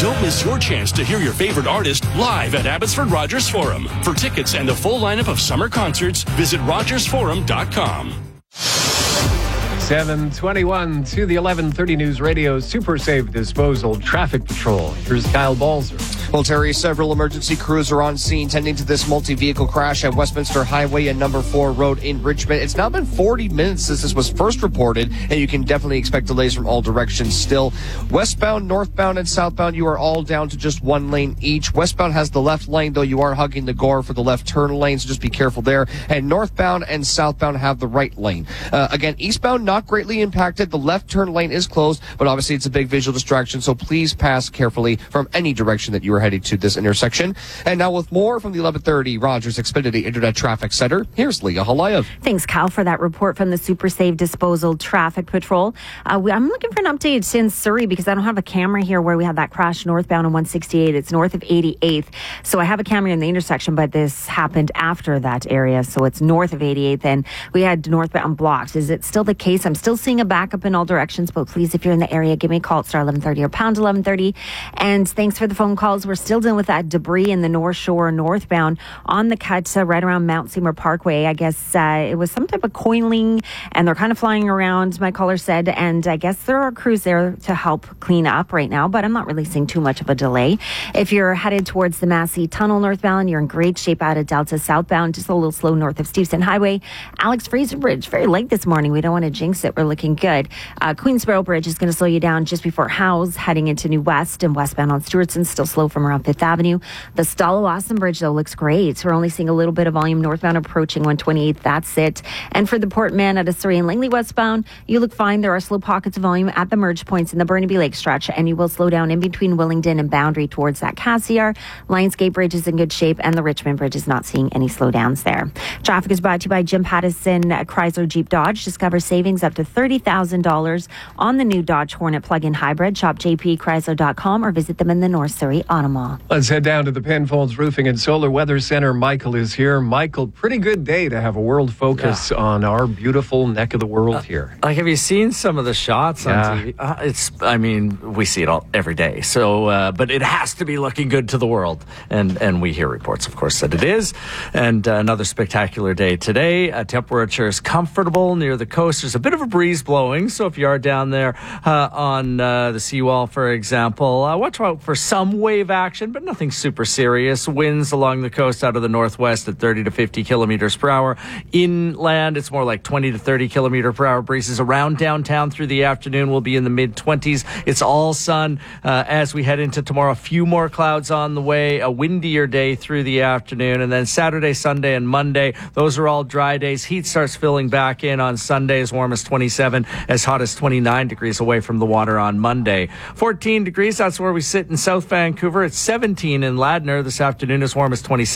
Don't miss your chance to hear your favorite artist live at Abbotsford Rogers Forum. For tickets and a full lineup of summer concerts, visit rogersforum.com. 7:21 to the 11:30 News Radio Super Safe Disposal Traffic Patrol. Here's Kyle Balzer. Well, Terry, several emergency crews are on scene tending to this multi-vehicle crash at Westminster Highway and Number 4 Road in Richmond. It's now been 40 minutes since this was first reported, and you can definitely expect delays from all directions still. Westbound, northbound, and southbound, you are all down to just one lane each. Westbound has the left lane, though you are hugging the Gore for the left turn lane, so just be careful there. And northbound and southbound have the right lane. Again, eastbound, not greatly impacted. The left turn lane is closed, but obviously it's a big visual distraction, so please pass carefully from any direction that you are headed to this intersection. And now with more from the 1130 Rogers Xfinity Internet Traffic Center, here's Leah Halayev. Thanks, Kyle, for that report from the Super Safe Disposal Traffic Patrol. I'm looking for an update in Surrey because I don't have a camera here where we had that crash northbound on 168. It's north of 88th. So I have a camera in the intersection, but this happened after that area. So it's north of 88th, and we had northbound blocked. Is it still the case? I'm still seeing a backup in all directions, but please, if you're in the area, give me a call at star 1130 or pound 1130. And thanks for the phone calls. We're still dealing with that debris in the North Shore northbound on the cut right around Mount Seymour Parkway. I guess it was some type of coiling, and they're kind of flying around, my caller said, and I guess there are crews there to help clean up right now, but I'm not really seeing too much of a delay. If you're headed towards the Massey Tunnel northbound, you're in great shape out of Delta southbound, just a little slow north of Steveston Highway. Alex Fraser Bridge, very light this morning. We don't want to jinx it. We're looking good. Queensboro Bridge is going to slow you down just before Howes, heading into New West, and westbound on Stewartson, still slow from around 5th Avenue. The Stalo-Austin Bridge, though, looks great. We're only seeing a little bit of volume northbound approaching 128. That's it. And for the Port Mann out of Surrey and Langley westbound, you look fine. There are slow pockets of volume at the merge points in the Burnaby Lake stretch, and you will slow down in between Willingdon and Boundary towards that Cassiar. Lionsgate Bridge is in good shape, and the Richmond Bridge is not seeing any slowdowns there. Traffic is brought to you by Jim Pattison Chrysler Jeep Dodge. Discover savings up to $30,000 on the new Dodge Hornet plug-in hybrid. Shop jpchrysler.com or visit them in the North Surrey Auto Mall. Let's head down to the Penfolds Roofing and Solar Weather Center. Michael is here. Michael, pretty good day to have a world focus on our beautiful neck of the world here. Like, have you seen some of the shots on TV? We see it all every day. So, but it has to be looking good to the world. And we hear reports, of course, that it is. And another spectacular day today. Temperature is comfortable near the coast. There's a bit of a breeze blowing. So if you are down there on the seawall, for example, watch out for some wave action, but nothing super serious. Winds along the coast out of the northwest at 30 to 50 kilometers per hour. Inland, it's more like 20 to 30 kilometer per hour breezes around downtown through the afternoon. Will be in the mid-20s. It's all sun as we head into tomorrow. A few more clouds on the way. A windier day through the afternoon. And then Saturday, Sunday, and Monday, those are all dry days. Heat starts filling back in on Sunday, as warm as 27, as hot as 29 degrees away from the water on Monday. 14 degrees, that's where we sit in South Vancouver. It's 17 in Ladner this afternoon, as warm as 27.